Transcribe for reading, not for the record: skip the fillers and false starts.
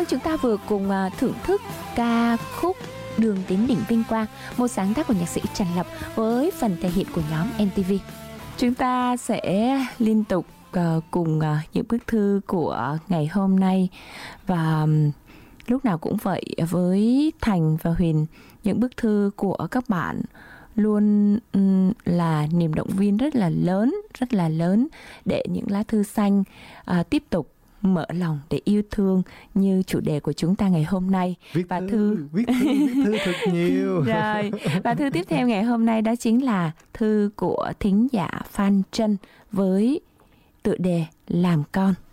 Vâng, chúng ta vừa cùng thưởng thức ca khúc Đường đến đỉnh vinh quang, một sáng tác của nhạc sĩ Trần Lập với phần thể hiện của nhóm MTV. Chúng ta sẽ liên tục cùng những bức thư của ngày hôm nay, và lúc nào cũng vậy với Thành và Huyền, những bức thư của các bạn luôn là niềm động viên rất là lớn để những lá thư xanh tiếp tục mở lòng để yêu thương như chủ đề của chúng ta ngày hôm nay. Viết thư thật nhiều. Rồi, và thư tiếp theo ngày hôm nay đó chính là thư của thính giả Phan Trân với tựa đề Làm Con.